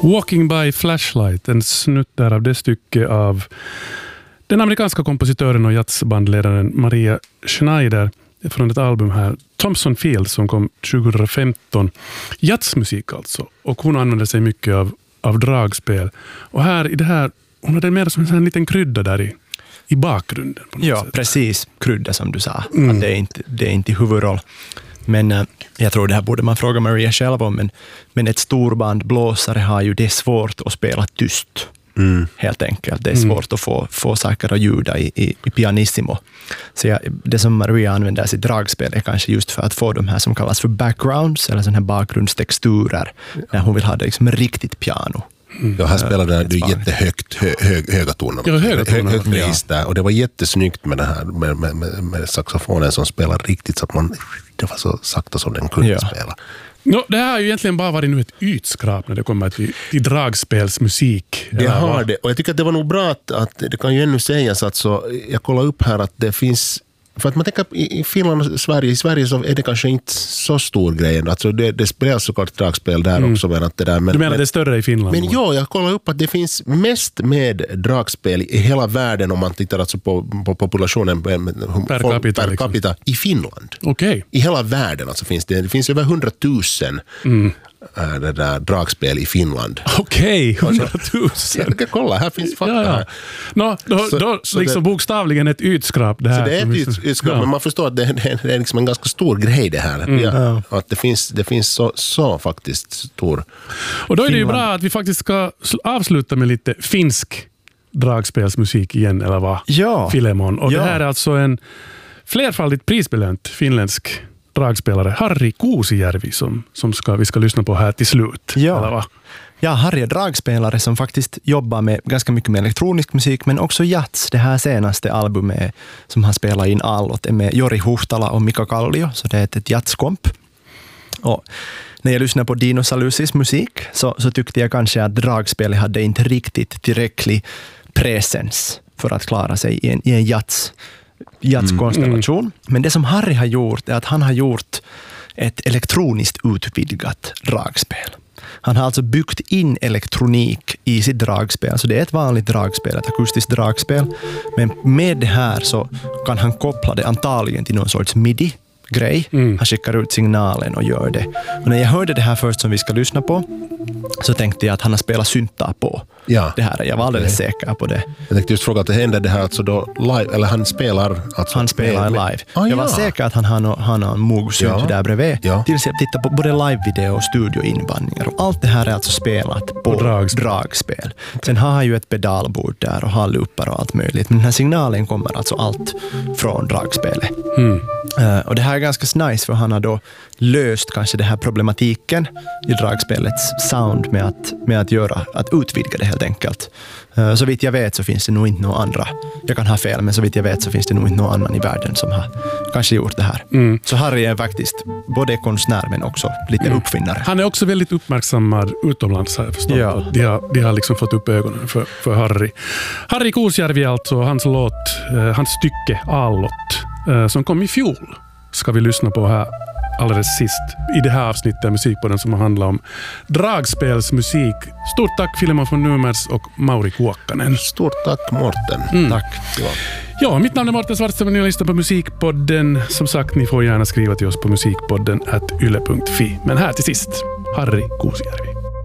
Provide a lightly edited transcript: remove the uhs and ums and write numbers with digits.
Walking by Flashlight, en snutt där av det stycke av den amerikanska kompositören och jazzbandledaren Maria Schneider från ett album här, Thompson Field, som kom 2015. Jazzmusik alltså. Och hon använder sig mycket av dragspel. Och här i det här, hon har det mer som en liten krydda där i bakgrunden. På något sätt. Precis. Krydda som du sa. Att det är inte huvudroll. Men jag tror det här borde man fråga Maria själv om. Men ett storband blåsare har ju det svårt att spela tyst. Helt enkelt. Det är svårt att få saker att ljuda i pianissimo. Så det som Maria använder sitt dragspel är kanske just för att få de här som kallas för backgrounds, eller sådana här bakgrundstexturer, när hon vill ha det liksom riktigt piano. Ja, här spelade du jättehögt höga toner. Ja, höga toner. Högt pris där. Och det var jättesnyggt med det här med saxofonen som spelar riktigt så att det var så sakta som den kunde spela. No, det här har ju egentligen bara varit nu ett ytskrap när det kommer till dragspelsmusik. Det har det. Och jag tycker att det var nog bra att det kan ju ännu sägas att jag kollar upp här att det finns. För att man tänker i Finland och Sverige. I Sverige så är det kanske inte så stor grej. Alltså det spelas såklart dragspel där också. Men att det där, du menar det är större i Finland? Men ja, jag kollar upp att det finns mest med dragspel i hela världen om man tittar alltså på populationen per capita i Finland. Okay. I hela världen alltså finns det finns över 100 000 det där dragspel i Finland. Okej, 100 000. Jag kan kolla, här finns fakta här. Då liksom bokstavligen ett ytskrap det här. Så det är ett ytskrap, men man förstår att det är liksom en ganska stor grej det här. Att det finns så faktiskt stor. Och då är det ju bra att vi faktiskt ska avsluta med lite finsk dragspelsmusik igen, eller vad? Ja. Filemon. Och det här är alltså en flerfaldigt prisbelönt finländsk dragspelare, Harri Kuusijärvi, som vi ska lyssna på här till slut. Ja, Harri är dragspelare som faktiskt jobbar med ganska mycket med elektronisk musik, men också jazz. Det här senaste albumet som han spelar in allot är med Jori Huhtala och Mika Kallio, så det är ett jazzkomp. Och när jag lyssnade på Dino Salusis musik så tyckte jag kanske att dragspelet hade inte riktigt tillräcklig presens för att klara sig i en jazzkonstellation. Men det som Harri har gjort är att han har gjort ett elektroniskt utvidgat dragspel. Han har alltså byggt in elektronik i sitt dragspel. Så det är ett vanligt dragspel, ett akustiskt dragspel. Men med det här så kan han koppla det antagligen till någon sorts MIDI-grej. Han skickar ut signalen och gör det. Och när jag hörde det här först som vi ska lyssna på, så tänkte jag att han har spelat syntar på det här. Jag var alldeles säker på det. Jag tänkte just fråga att det händer det här alltså då live, eller han spelar alltså han spelar live. Jag var säker att han har någon Moog-synt där bredvid. Tills jag tittade på både live-video och studioinbandningar. Och allt det här är alltså spelat på dragspel. Sen har han ju ett pedalbord där och har loopar och allt möjligt. Men den här signalen kommer alltså allt från dragspelet. Och det här är ganska nice, för han har då löst kanske det här problematiken i dragspelets sound med att utvidga det helt enkelt. Så vitt jag vet så finns det nog inte någon andra. Jag kan ha fel, men så vitt jag vet så finns det nog inte någon annan i världen som har kanske gjort det här. Så Harri är faktiskt både konstnär men också lite uppfinnare. Han är också väldigt uppmärksammad utomlands, här förstått. Ja. De har liksom fått upp ögonen för Harri. Harri Kuusijärvi alltså, hans stycke Allot, som kom i fjol, ska vi lyssna på här alldeles sist i det här avsnittet av Musikpodden som handlar om dragspelsmusik. Stort tack Filemon von Numers och Mauri Kuokkanen. Stort tack Morten. Tack. Ja, mitt namn är Morten Svartström och ni lyssnar på Musikpodden. Som sagt, ni får gärna skriva till oss på musikpodden @yle.fi. Men här till sist, Harri Kuusijärvi.